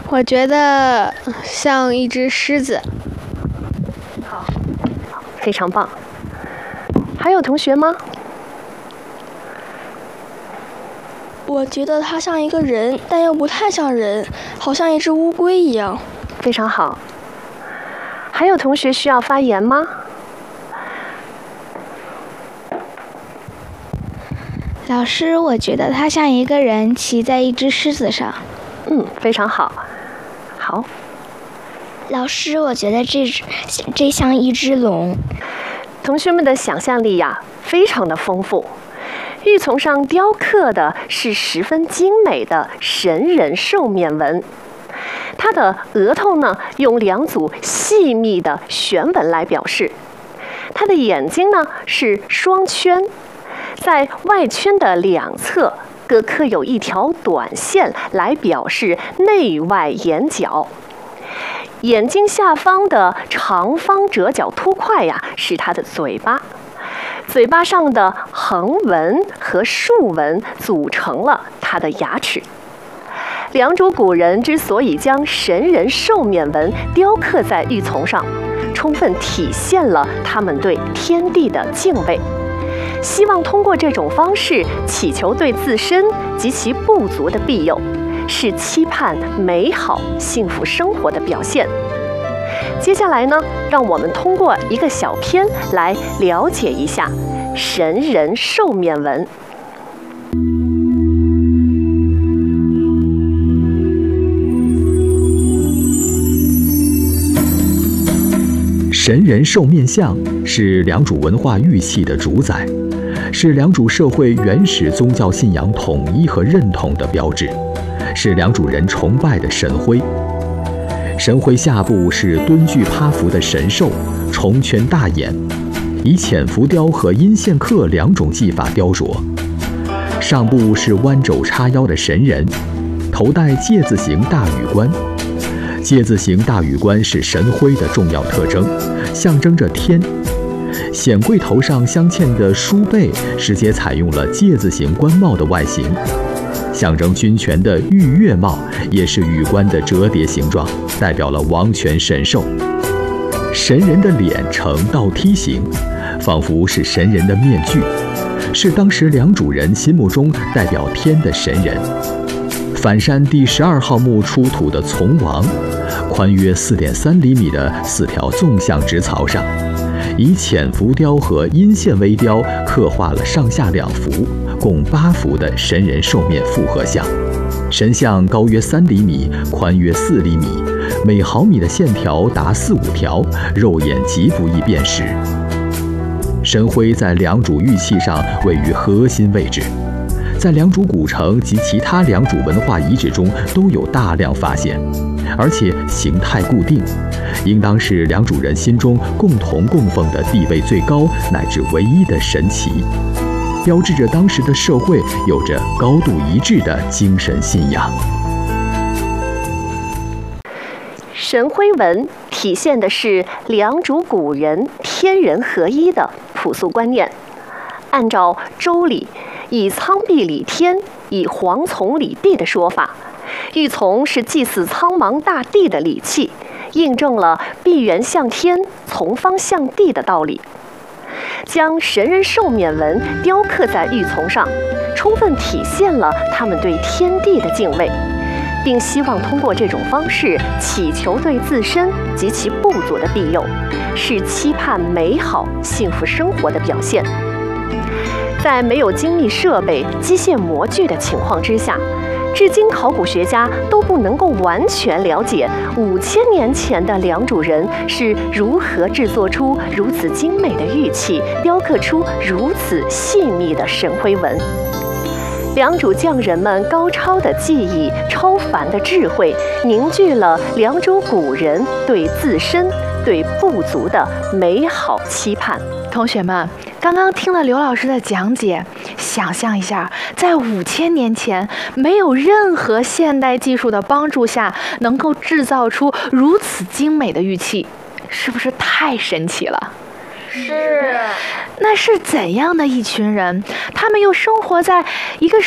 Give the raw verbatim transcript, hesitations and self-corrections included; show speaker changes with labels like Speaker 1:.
Speaker 1: 我觉得像一只狮子。
Speaker 2: 好，非常棒。还有同学吗？
Speaker 3: 我觉得它像一个人，但又不太像人，好像一只乌龟一样。
Speaker 2: 非常好。还有同学需要发言吗？
Speaker 4: 老师，我觉得它像一个人骑在一只狮子上。
Speaker 2: 嗯，非常好。好。
Speaker 4: 老师，我觉得这只这像一只龙。
Speaker 2: 同学们的想象力呀，非常的丰富。玉琮上雕刻的是十分精美的神人兽面纹，它的额头呢，用两组细密的旋纹来表示。它的眼睛呢是双圈。在外圈的两侧各刻有一条短线来表示内外眼角。眼睛下方的长方折角凸块呀，是它的嘴巴。嘴巴上的横纹和竖纹组成了它的牙齿。良渚古人之所以将神人兽面纹雕刻在玉琮上，充分体现了他们对天地的敬畏。希望通过这种方式祈求对自身及其部族的庇佑，是期盼美好幸福生活的表现。接下来呢，让我们通过一个小片来了解一下神人兽面纹。
Speaker 5: 神人兽面像是良渚文化玉器的主宰，是良渚社会原始宗教信仰统一和认同的标志，是良渚人崇拜的神徽。神徽下部是蹲踞趴伏的神兽，重圈大眼，以浅浮雕和阴线刻两种技法雕琢。上部是弯肘叉腰的神人，头戴戒字形大羽冠。戒字形大羽冠是神徽的重要特征，象征着天。显贵头上镶嵌的书背直接采用了戒字形冠帽的外形，象征军权的玉月帽也是羽冠的折叠形状，代表了王权神兽。神人的脸呈倒梯形，仿佛是神人的面具，是当时良渚人心目中代表天的神人。反山第十二号墓出土的从王，宽约四点三厘米的四条纵向直槽上，以浅浮雕和阴线微雕刻画了上下两幅，共八幅的神人兽面复合像。神像高约三厘米，宽约四厘米，每毫米的线条达四五条，肉眼极不易辨识。神徽在良渚玉器上位于核心位置，在良渚古城及其他良渚文化遗址中都有大量发现，而且形态固定，应当是良渚人心中共同供奉的地位最高乃至唯一的神祇，标志着当时的社会有着高度一致的精神信仰。
Speaker 2: 神徽纹体现的是良渚古人天人合一的朴素观念。按照周礼以苍壁理天，以蝗虫理地的说法，玉琮是祭祀苍茫大地的礼器，印证了闭源向天、从方向地的道理。将神人兽面纹雕刻在玉琮上，充分体现了他们对天地的敬畏，并希望通过这种方式祈求对自身及其部族的庇佑，是期盼美好幸福生活的表现。在没有精密设备、机械模具的情况之下，至今考古学家都不能够完全了解五千年前的良渚人是如何制作出如此精美的玉器，雕刻出如此细密的神徽纹。良渚匠人们高超的技艺、超凡的智慧，凝聚了良渚古人对自身、对部族的美好期盼。
Speaker 6: 同学们，刚刚听了刘老师的讲解，想象一下，在五千年前，没有任何现代技术的帮助下，能够制造出如此精美的玉器，是不是太神奇了？
Speaker 3: 是。
Speaker 6: 那是怎样的一群人？他们又生活在一个